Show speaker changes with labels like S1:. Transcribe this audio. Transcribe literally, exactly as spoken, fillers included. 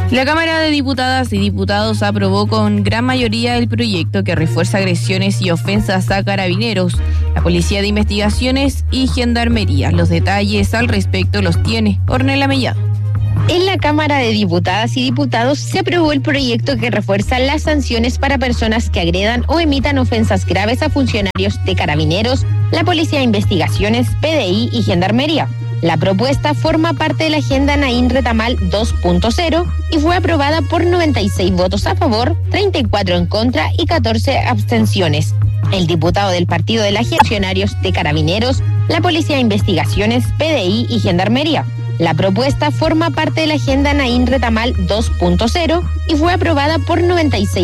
S1: La Cámara de Diputadas y Diputados aprobó con gran mayoría el proyecto que refuerza agresiones y ofensas a carabineros, la Policía de Investigaciones y Gendarmería. Los detalles al respecto los tiene Ornella Mellado.
S2: En la Cámara de Diputadas y Diputados se aprobó el proyecto que refuerza las sanciones para personas que agredan o emitan ofensas graves a funcionarios de Carabineros, la Policía de Investigaciones, P D I y Gendarmería. La propuesta forma parte de la Agenda Naín Retamal dos punto cero y fue aprobada por noventa y seis votos a favor, treinta y cuatro en contra y catorce abstenciones. El diputado del Partido de las Funcionarios de Carabineros, la Policía de Investigaciones, P D I y Gendarmería. La propuesta forma parte de la Agenda Naín Retamal dos punto cero y fue aprobada por noventa y seis